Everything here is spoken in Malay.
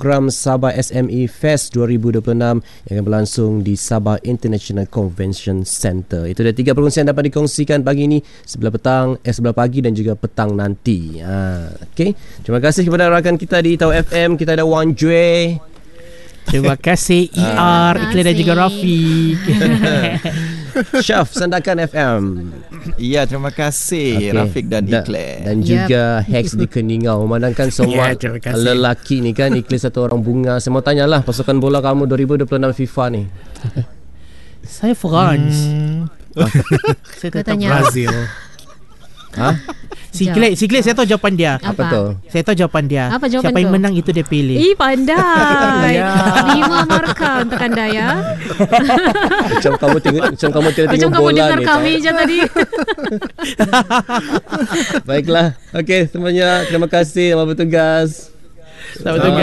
program Sabah SME Fest 2026 yang akan berlangsung di Sabah International Convention Centre. Itu ada 3 perkongsian dapat dikongsikan pagi ini, sebelah pagi dan juga petang nanti. Okey. Terima kasih kepada rakan kita di Tau FM. Kita ada Wan Jue. Terima kasih Iklan dan juga Rafi. Syaf Sandakan FM. Ya, terima kasih Rafiq dan Iklan. Dan juga Hex di Keningau. Memandangkan semua lelaki ni kan, Iklan satu orang bunga. Saya mau tanyalah pasukan bola kamu 2026 FIFA ni. Saya France. Saya tetap Brazil. Siklet saya tahu jawapan dia. Apa tu? Saya tahu jawapan dia. Apa jawapan Siapa yang tu? menang itu dia pilih. Pandai. 5 markah untuk anda ya. Macam kamu tengok bola dengar ni. kami je tadi. Baiklah. Okey, semuanya terima kasih. Selamat bertugas. Selamat bertugas.